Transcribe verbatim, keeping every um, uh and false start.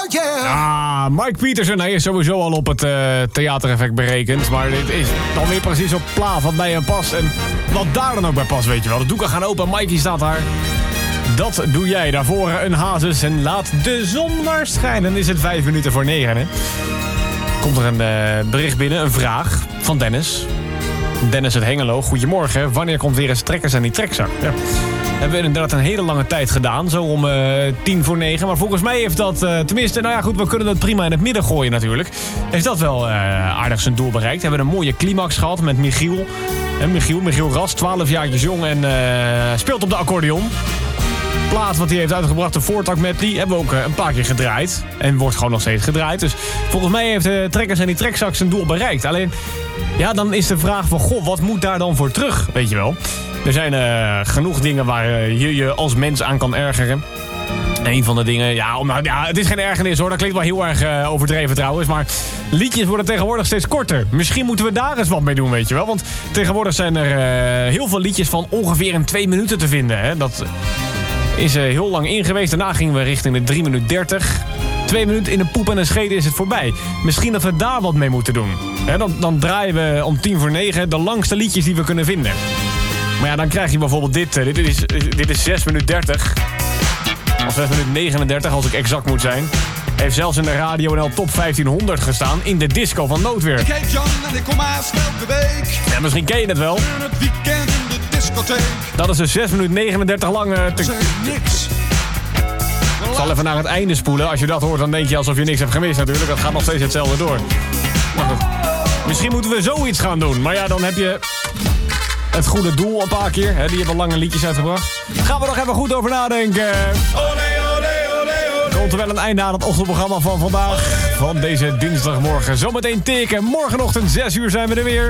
yeah. Ah, Mike Pietersen, hij is sowieso al op het uh, theatereffect berekend. Maar dit is dan weer precies op plaat wat bij hem past. En wat daar dan ook bij past, weet je wel. De doeken gaan open, Mikey staat daar. Dat doe jij. Daarvoor een hazes en laat de zon maar schijnen. Dan is het vijf minuten voor negen, hè. Komt er een uh, bericht binnen, een vraag van Dennis. Dennis uit Hengelo, goedemorgen. Wanneer komt weer eens trekkers aan die trekzak? Ja. Hebben we inderdaad een hele lange tijd gedaan, zo om uh, tien voor negen. Maar volgens mij heeft dat, uh, tenminste, nou ja goed, we kunnen dat prima in het midden gooien natuurlijk. Heeft dat wel uh, aardig zijn doel bereikt. We hebben een mooie climax gehad met Michiel. En Michiel, Michiel Ras, twaalf jaartjes jong en uh, speelt op de accordeon. Plaat wat hij heeft uitgebracht, de voortak medley, hebben we ook uh, een paar keer gedraaid. En wordt gewoon nog steeds gedraaid. Dus volgens mij heeft de trekkers en die trekzak zijn doel bereikt. Alleen, ja, dan is de vraag van, goh, wat moet daar dan voor terug, weet je wel? Er zijn uh, genoeg dingen waar uh, je je als mens aan kan ergeren. Een van de dingen, ja, om, ja, het is geen ergernis hoor, dat klinkt wel heel erg uh, overdreven trouwens. Maar liedjes worden tegenwoordig steeds korter. Misschien moeten we daar eens wat mee doen, weet je wel. Want tegenwoordig zijn er uh, heel veel liedjes van ongeveer in twee minuten te vinden. Hè? Dat is uh, heel lang in geweest. Daarna gingen we richting de drie minuten dertig. Twee minuten in een poep en een schede is het voorbij. Misschien dat we daar wat mee moeten doen. Hè? Dan, dan draaien we om tien voor negen de langste liedjes die we kunnen vinden. Maar ja, dan krijg je bijvoorbeeld dit. Dit is, dit is zes minuten dertig. Of zes minuten negenendertig, als ik exact moet zijn. Heeft zelfs in de Radio N L Top vijftienhonderd gestaan in de disco van Noodweer. Ik heet Jan en ik kom haast elke week. Ja, misschien ken je het wel. In het weekend in de discotheek. Dat is dus zes minuten negenendertig lang. Uh, te... Zeg niks. Ik zal even naar het einde spoelen. Als je dat hoort, dan denk je alsof je niks hebt gemist natuurlijk. Dat gaat nog steeds hetzelfde door. Maar goed. Misschien moeten we zoiets gaan doen. Maar ja, dan heb je het goede doel een paar keer. Hè? Die hebben lange liedjes uitgebracht. Gaan we nog even goed over nadenken. Olé, olé, olé, olé. Komt er wel een einde aan het ochtendprogramma van vandaag. Van deze dinsdagmorgen. Zometeen teken. Morgenochtend zes uur zijn we er weer.